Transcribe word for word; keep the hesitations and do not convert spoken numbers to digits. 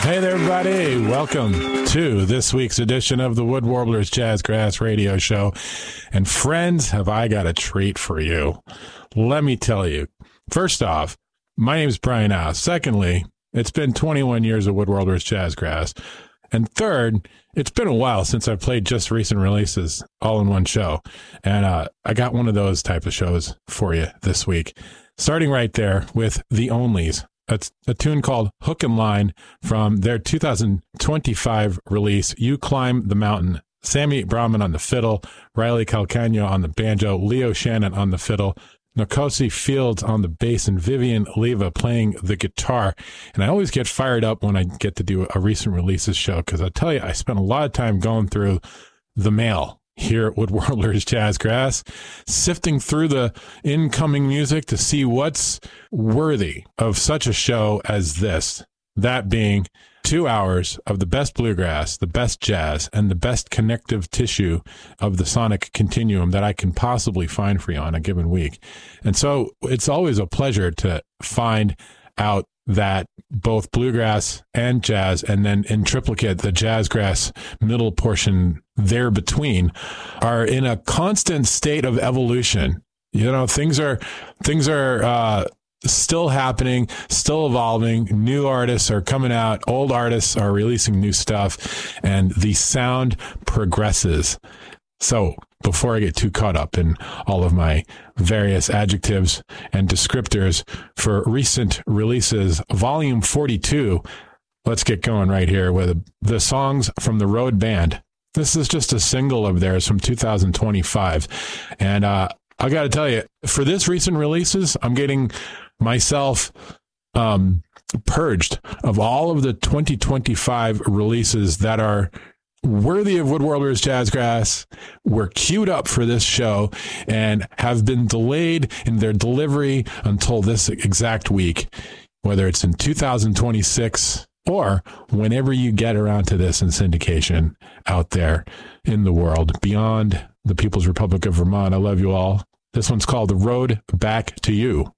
Hey there, everybody. Welcome to this week's edition of the Wood Warblers Jazzgrass Radio Show. And friends, have I got a treat for you. Let me tell you. First off, my name is Brian House. Secondly, it's been twenty-one years of Wood Warblers Jazzgrass. And third, it's been a while since I've played just recent releases all in one show. And uh, I got one of those type of shows for you this week. Starting right there with The Onlys. It's a tune called Hook and Line from their two thousand twenty-five release, You Climb the Mountain. Sammy Brahman on the fiddle, Riley Calcagno on the banjo, Leo Shannon on the fiddle, Nkosi Fields on the bass, and Vivian Leva playing the guitar. And I always get fired up when I get to do a recent releases show, because I tell you, I spent a lot of time going through the mail here at Wood Warblers Jazzgrass, sifting through the incoming music to see what's worthy of such a show as this. That being two hours of the best bluegrass, the best jazz, and the best connective tissue of the sonic continuum that I can possibly find for you on a given week. And so it's always a pleasure to find out that both bluegrass and jazz, and then in triplicate, the jazzgrass middle portion there between, are in a constant state of evolution. You know, things are, things are, uh, still happening, still evolving. New artists are coming out. Old artists are releasing new stuff, and the sound progresses. So before I get too caught up in all of my various adjectives and descriptors for recent releases, volume forty-two, let's get going right here with the songs from the Road Band. This is just a single of theirs from two thousand twenty-five. And uh, I got to tell you, for this recent releases, I'm getting myself um, purged of all of the twenty twenty-five releases that are worthy of Wood Warblers Jazzgrass, were queued up for this show, and have been delayed in their delivery until this exact week, whether it's in two thousand twenty-six or whenever you get around to this in syndication out there in the world beyond the People's Republic of Vermont. I love you all. This one's called The Road Back to You.